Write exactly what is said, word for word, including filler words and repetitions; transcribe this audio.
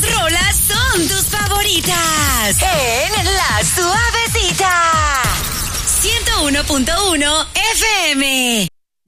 rolas son tus favoritas. En La Suavecita. ciento uno punto uno F M.